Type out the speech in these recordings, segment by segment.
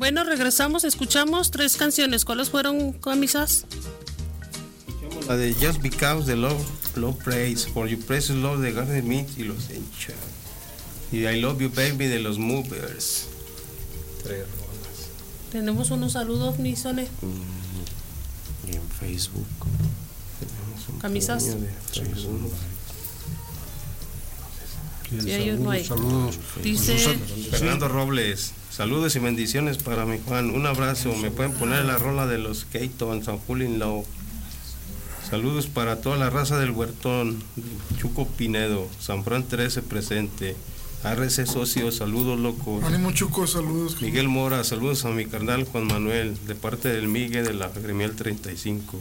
Bueno, regresamos, escuchamos 3 canciones. ¿Cuáles fueron, Camisas? La de Just Because the Love Praise, For You Precious Love de Garden Meat y los Encha. Y I Love You Baby de los Movers. 3 rolas. Tenemos unos saludos, Nisone. Y en Facebook. Camisas. Sí, ellos no hay. Saludos. Dice Fernando Robles. Saludos y bendiciones para mi Juan. Un abrazo. Me pueden poner la rola de los Keaton, San Julio Low. Saludos para toda la raza del Huertón. Chuco Pinedo, San Fran 13 presente. RC Socio, saludos locos. Ánimo Chuco, saludos. Miguel Mora, saludos a mi carnal Juan Manuel, de parte del Miguel de la Gremial 35.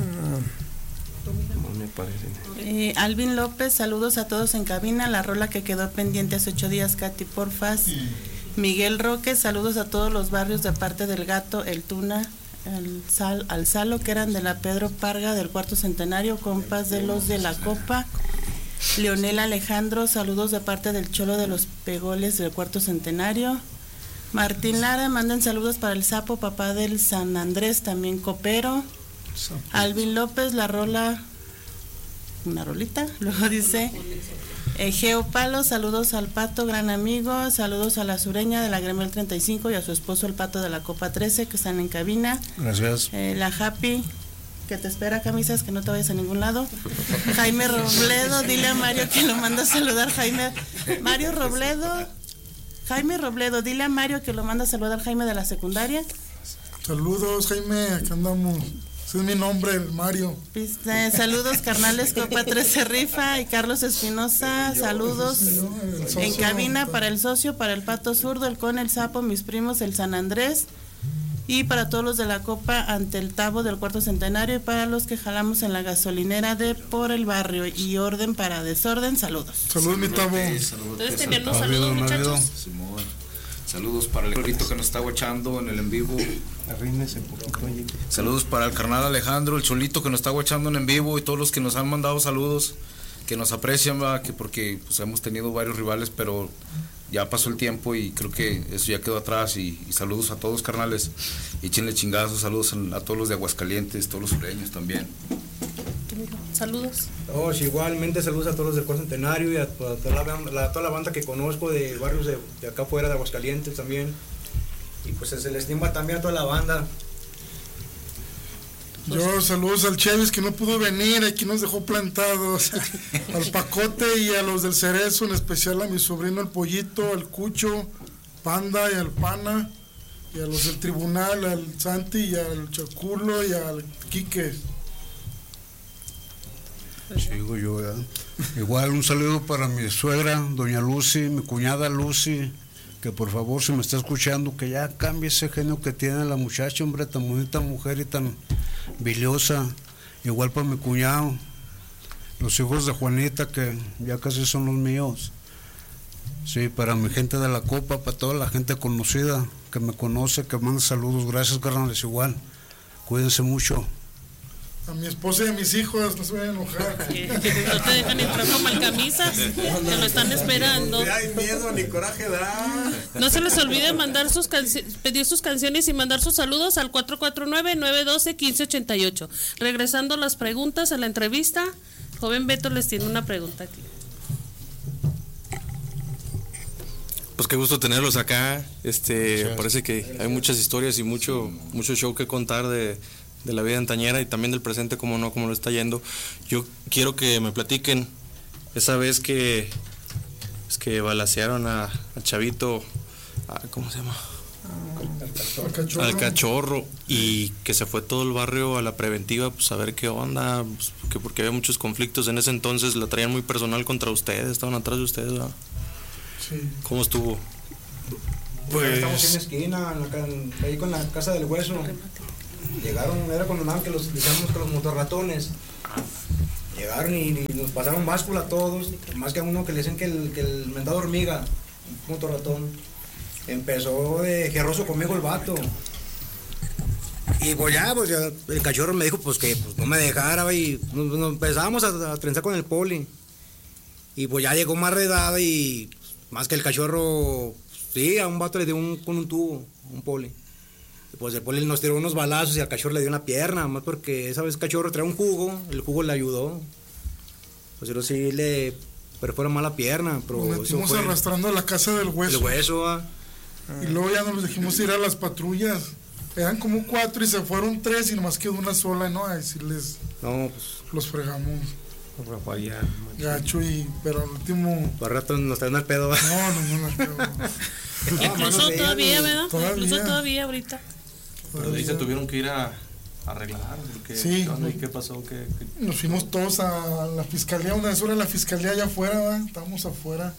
No me parece. Alvin López, saludos a todos en cabina. La rola que quedó pendiente hace 8 días, Katy, porfas. Miguel Roque, saludos a todos los barrios de parte del Gato, el Tuna, al Salo, que eran de la Pedro Parga del Cuarto Centenario, compas de los de la Copa. Leonel Alejandro, saludos de parte del Cholo de los Pegoles del Cuarto Centenario. Martín Lara, manden saludos para el Sapo, papá del San Andrés, también copero. Alvin López, la rola, una rolita, luego dice Geo Palo, saludos al Pato, gran amigo, saludos a la Sureña de la Gremial 35 y a su esposo el Pato de la Copa 13 que están en cabina. Gracias. La Happy, que te espera, Camisas, que no te vayas a ningún lado. Jaime Robledo, dile a Mario que lo manda a saludar, Jaime Robledo, dile a Mario que lo manda a saludar, Jaime de la secundaria. Saludos, Jaime, acá andamos. Ese es mi nombre, el Mario. Saludos, carnales, Copa 13 rifa. Y Carlos Espinosa, saludos en cabina para el socio, para el Pato Zurdo, el Con, el Sapo, mis primos, el San Andrés. Y para todos los de la Copa ante el Tabo del Cuarto Centenario y para los que jalamos en la gasolinera de por el barrio y orden para desorden, saludos. Saludos, mi Tabo. Entonces tenían unos saludos, muchachos. Saludos para el gorrito que nos está guachando en el en vivo. Saludos para el carnal Alejandro, el Cholito que nos está guachando en vivo y todos los que nos han mandado saludos, que nos aprecian, ¿verdad? Que porque pues, hemos tenido varios rivales, pero ya pasó el tiempo y creo que eso ya quedó atrás. Y saludos a todos, carnales. Y échenle chingazos, saludos a todos los de Aguascalientes, todos los sureños también. Saludos. Igualmente saludos a todos los del Cuarto Centenario y a toda la banda que conozco de barrios de acá afuera de Aguascalientes también. Y pues se les estima también a toda la banda. Yo saludos al Chévez que no pudo venir, aquí nos dejó plantados, al Pacote y a los del Cerezo, en especial a mi sobrino el Pollito, al Cucho, Panda y al Pana, y a los del Tribunal, al Santi y al Chaculo y al Quique. Sigo yo, ¿verdad? Igual un saludo para mi suegra, doña Lucy, mi cuñada Lucy, que por favor, si me está escuchando, que ya cambie ese genio que tiene la muchacha, hombre, tan bonita mujer y tan biliosa. Igual para mi cuñado, los hijos de Juanita, que ya casi son los míos. Sí, para mi gente de la Copa, para toda la gente conocida que me conoce, que manda saludos. Gracias, carnales, igual. Cuídense mucho. A mi esposa y a mis hijos, no se vayan a enojar. No te dejan entrar como el Camisas, que lo están esperando. No hay miedo ni coraje da. No se les olvide mandar pedir sus canciones y mandar sus saludos al 449-912-1588. Regresando a las preguntas a la entrevista, joven Beto les tiene una pregunta aquí. Pues qué gusto tenerlos acá. Parece que hay muchas historias y mucho show que contar de la vida antañera y también del presente, como no, como lo está yendo. Yo quiero que me platiquen esa vez que balacearon a Chavito, ¿cómo se llama? Al Cachorro, y que se fue todo el barrio a la preventiva, pues a ver qué onda, pues, porque había muchos conflictos en ese entonces, la traían muy personal contra ustedes, estaban atrás de ustedes, ¿verdad? Sí. ¿Cómo estuvo? Pues estamos en la esquina, ahí con la Casa del Hueso. Llegaron, era cuando andaban que los decíamos que los motorratones. Llegaron y nos pasaron báscula a todos, más que a uno que le dicen que el mentado hormiga, un motorratón. Empezó de guerroso conmigo el vato. Y pues ya el Cachorro me dijo pues que pues, no me dejara y nos empezamos a trenzar con el poli. Y pues ya llegó más redada y más que el Cachorro, sí, a un vato le dio con un tubo, un poli. Pues el poli nos tiró unos balazos y al cachorro le dio una pierna, más porque esa vez el cachorro traía un jugo, el jugo le ayudó. Pues pero sí le perfora mal la pierna, pero Nos metimos arrastrando a la casa del hueso. El hueso, Y luego ya nos dijimos ir a las patrullas. Eran como 4 y se fueron 3 y nomás quedó una sola, ¿no? A decirles, no, pues los fregamos. Rafael, Gacho, pero al último. Por rato nos traen al pedo. No. Incluso todavía, ¿verdad? Todavía. Incluso todavía ahorita. Pero ahí se tuvieron que ir a arreglar. Sí. ¿Qué pasó? Nos fuimos todos a la fiscalía, una vez hora la fiscalía allá afuera, ¿verdad? Estábamos afuera.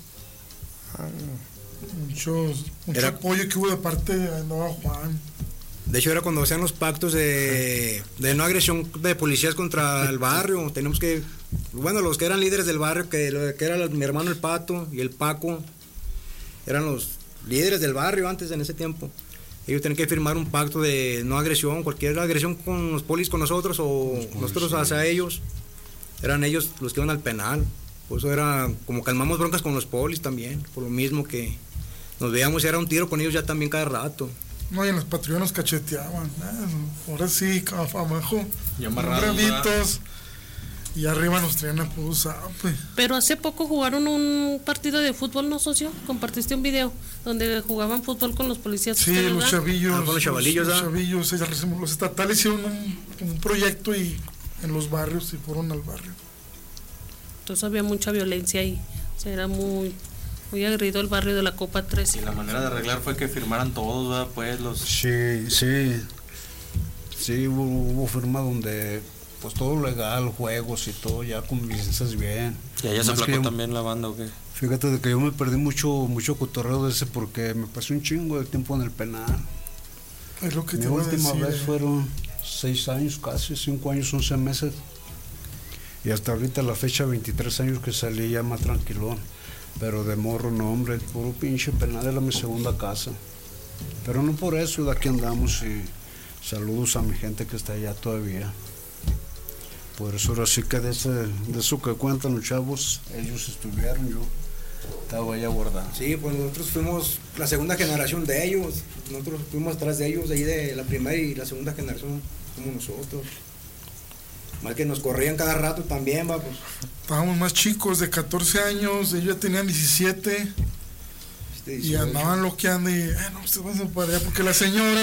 Mucho apoyo que hubo de parte de Nova Juan. De hecho era cuando hacían los pactos de no agresión de policías contra el barrio. Tenemos que, bueno, los que eran líderes del barrio, que era mi hermano el Pato y el Paco, eran los líderes del barrio antes, en ese tiempo. Ellos tenían que firmar un pacto de no agresión, cualquier agresión con los polis con nosotros o nosotros hacia ellos. Eran ellos los que iban al penal. Por eso era como calmamos broncas con los polis también, por lo mismo que nos veíamos y era un tiro con ellos ya también cada rato. No, y en las patrullas nos cacheteaban. Ahora sí, abajo. Y amarrados. Bravitos. Y arriba nos traían a puro zape. Pero hace poco jugaron un partido de fútbol, ¿no, socio? Compartiste un video donde jugaban fútbol con los policías. Sí, los chavillos. Con los chavalillos, los chavillos. Los estatales hicieron un proyecto y en los barrios y fueron al barrio. Entonces había mucha violencia ahí. O sea, era muy aguerrido el barrio de la Copa 3. Y la manera de arreglar fue que firmaran todos, ¿verdad? Pues los... Sí, hubo firma donde pues todo legal, juegos y todo, ya con licencias bien. ¿Y allá se aplacó también la banda o qué? Fíjate de que yo me perdí mucho cotorreo de ese porque me pasé un chingo de tiempo en el penal. Es lo que Mi última vez fueron 6 años, casi 5 años, 11 meses. Y hasta ahorita la fecha, 23 años que salí ya más tranquilón. Pero de morro, no, hombre, puro pinche penal, era mi segunda casa. Pero no por eso, de aquí andamos y saludos a mi gente que está allá todavía. Por eso ahora sí que de eso que cuentan los chavos, ellos estuvieron, yo estaba allá guardado. Sí, pues nosotros fuimos la segunda generación de ellos, nosotros fuimos atrás de ellos, de ahí de la primera y la segunda generación, como nosotros. Mal que nos corrían cada rato también, pues. Estábamos más chicos, de 14 años, ellos ya tenían 17. Y andaban loqueando y, no, ustedes van a para allá, porque la señora,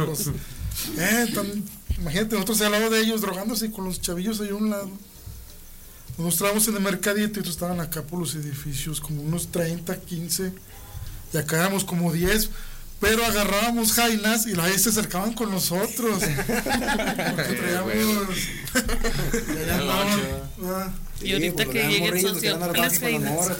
imagínate, nosotros al lado de ellos drogándose con los chavillos ahí a un lado. Nos estábamos en el mercadito y otros estaban acá por los edificios, como unos 30, 15, y acá éramos como 10. Pero agarrábamos jainas y las se acercaban con nosotros. Porque traíamos. Y ahorita que llegue el socio, las jainas.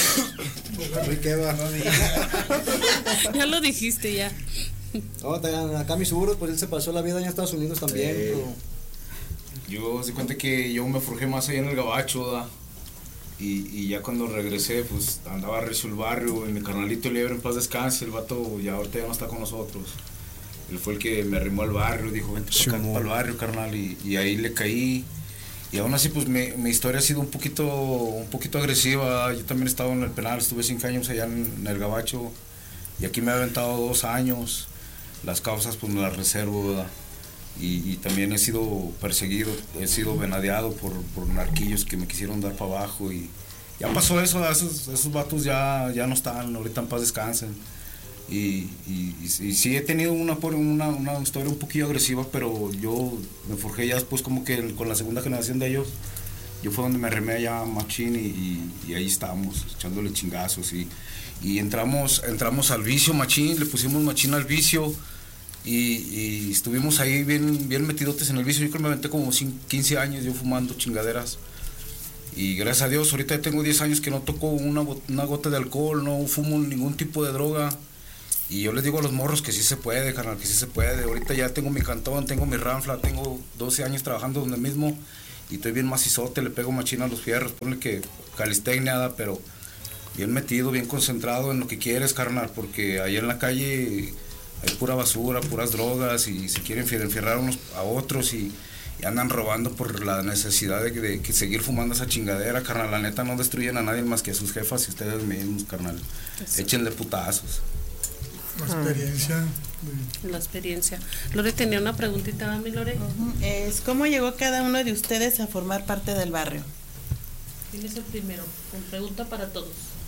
Ya lo dijiste ya. No, acá mi seguro, pues él se pasó la vida en Estados Unidos también. Pero... Yo se cuenta que yo me forjé más allá en el Gabacho, ¿da? Y ya cuando regresé, pues andaba recio el barrio, y mi carnalito Liebre en paz descanse, el vato ya ahorita ya no está con nosotros. Él fue el que me arrimó al barrio, dijo, vente para el barrio, carnal, y ahí le caí. Y aún así, pues mi historia ha sido un poquito agresiva. Yo también he estado en el penal, estuve 5 años allá en el Gabacho, y aquí me he aventado 2 años. Las causas, pues me las reservo, ¿verdad? Y también he sido perseguido, he sido venadeado por narquillos que me quisieron dar para abajo y ya pasó eso, esos vatos ya no están, ahorita en paz descansen. Y sí he tenido una historia un poquillo agresiva, pero yo me forjé ya después como que con la segunda generación de ellos, yo fue donde me arremé allá machín y ahí estábamos echándole chingazos y entramos al vicio machín, le pusimos machín al vicio. Y estuvimos ahí bien metidotes en el vicio. Yo creo que me aventé como 15 años yo fumando chingaderas. Y gracias a Dios, ahorita ya tengo 10 años que no toco una gota de alcohol, no fumo ningún tipo de droga. Y yo les digo a los morros que sí se puede, carnal, que sí se puede. Ahorita ya tengo mi cantón, tengo mi ranfla, tengo 12 años trabajando donde mismo. Y estoy bien macizote, le pego machina a los fierros. Ponle que calistecnia, pero bien metido, bien concentrado en lo que quieres, carnal. Porque ahí en la calle... hay pura basura, puras drogas y se quieren enfierrar unos a otros y andan robando por la necesidad de que seguir fumando esa chingadera, carnal. La neta no destruyen a nadie más que a sus jefas y ustedes mismos, carnal. Échenle putazos. La experiencia. la experiencia. Lore tenía una preguntita, mi Lore. Es ¿cómo llegó cada uno de ustedes a formar parte del barrio? ¿Quién es el primero? Con pregunta para todos.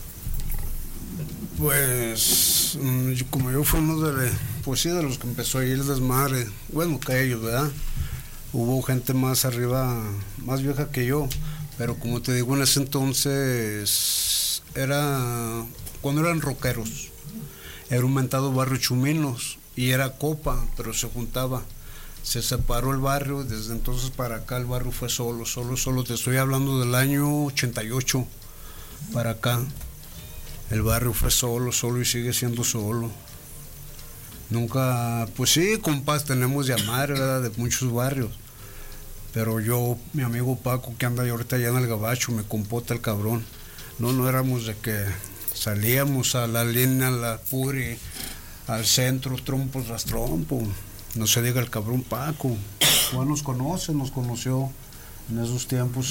Pues como yo fui uno de los que empezó a ir el desmadre, bueno, que ellos, ¿verdad? Hubo gente más arriba, más vieja que yo, pero como te digo, en ese entonces era cuando eran rockeros, era un mentado barrio Chuminos y era copa, pero se juntaba. Se separó el barrio y desde entonces para acá el barrio fue solo. Te estoy hablando del año 88 para acá. El barrio fue solo y sigue siendo solo. Nunca, pues sí, compas, tenemos llamar, ¿verdad? De muchos barrios. Pero yo, mi amigo Paco, que anda ahorita allá en el Gabacho, me compota el cabrón. No éramos de que salíamos a la línea, a la Puri, al centro, trompos tras trompo. No se diga el cabrón Paco. Juan nos conoció en esos tiempos.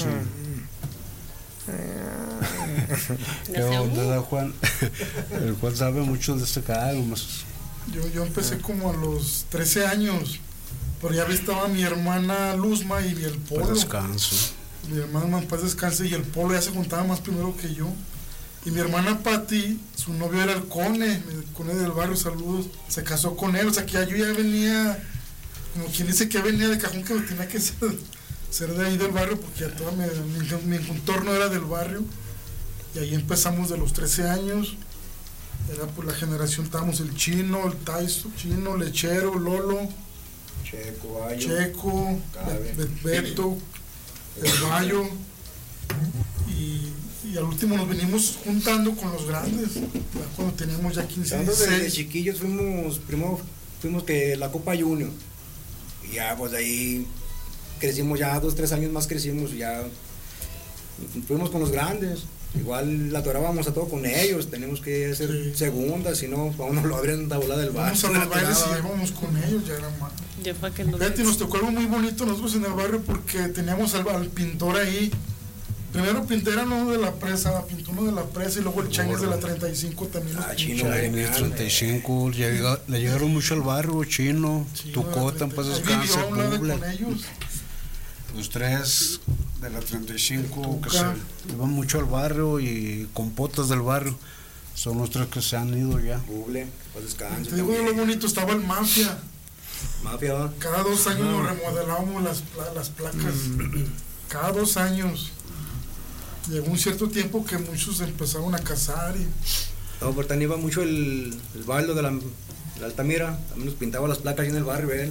¿Qué onda, Juan? El Juan sabe mucho de este caso. Yo empecé como a los 13 años, pero ya estaba mi hermana Luzma y el Polo. Paz descanso. Mi hermana Paz descanse y el Polo ya se juntaba más primero que yo. Y mi hermana Pati, su novio era el Cone del barrio, saludos, se casó con él, o sea que yo ya venía, como quien dice que venía de cajón, que tenía que ser de ahí del barrio, porque ya todo mi entorno era del barrio, y ahí empezamos de los 13 años, era por la generación, estábamos el Chino, el Taiso, Chino, Lechero, Lolo, Checo, Beto, el Bayo, y al último nos venimos juntando con los grandes, cuando teníamos ya 15 años. Desde chiquillos fuimos que la Copa Junior, y ya pues ahí crecimos, ya 2-3 años más crecimos, y ya fuimos con los grandes, igual la atorábamos a todo con ellos, tenemos que hacer segundas, si no, para uno lo abren la bola del bar. Vamos a los bailes y íbamos con ellos, ya era mal. Fíjate, nos tocó algo muy bonito nosotros en el barrio, porque teníamos al pintor ahí. Primero pinté uno de la presa, pintó uno de la presa, y luego el Changues de la 35 también. Chino, 35, le llegaron mucho al barrio, Chino, Tucota, pues descanse, Puebla. Los tres de la 35 que se iban mucho al barrio, y compotas del barrio, son los tres que se han ido ya. Buble, pues descanse. Te digo de lo bonito, estaba el Mafia. Mafia, cada 2 años nos remodelábamos las placas. Cada 2 años. Llegó un cierto tiempo que muchos empezaron a casar y... No, pero también iba mucho el Baldo de la Altamira, también nos pintaba las placas ahí en el barrio, él.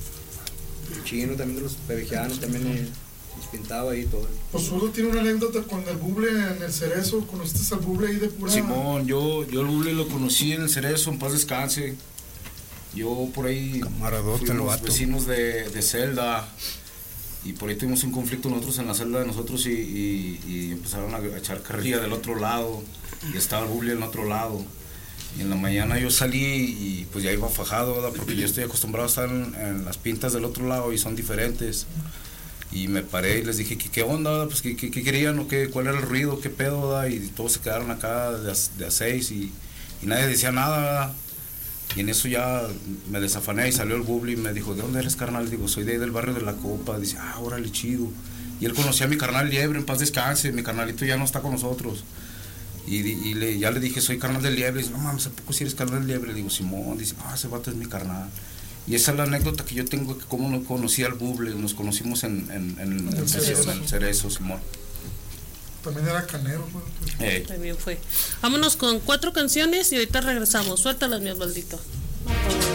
El Chino también de los pevejianos también nos pintaba ahí todo. Pues Zurdo tiene una anécdota con el Buble en el Cerezo, ¿conociste al Buble ahí de pura...? Simón, yo el Buble lo conocí en el Cerezo, en paz descanse. Yo por ahí fuimos vecinos de Celda. Y por ahí tuvimos un conflicto nosotros en la celda de nosotros y empezaron a echar carrilla del otro lado, y estaba el Buble en otro lado. Y en la mañana yo salí y pues ya iba fajado, ¿verdad? Porque yo estoy acostumbrado a estar en las pintas del otro lado y son diferentes. Y me paré y les dije, ¿qué onda? Pues, ¿qué querían o qué? ¿Cuál era el ruido? ¿Qué pedo? ¿Verdad? Y todos se quedaron acá de a 6 y nadie decía nada, ¿verdad? Y en eso ya me desafané y salió el Buble y me dijo, ¿de dónde eres, carnal? Digo, soy de ahí del barrio de la Copa. Dice, órale, chido. Y él conocía a mi carnal Liebre, en paz descanse, mi carnalito ya no está con nosotros. Y ya le dije, soy carnal del Liebre. Dice, no mames, ¿a poco si eres carnal del Liebre? Digo, Simón. Dice, ese vato es mi carnal. Y esa es la anécdota que yo tengo, que cómo no conocí al Buble. Nos conocimos en el Cerezo, Simón. También era canero, pues. También fue. Vámonos con 4 canciones y ahorita regresamos. Suéltalas, mi Osvaldito.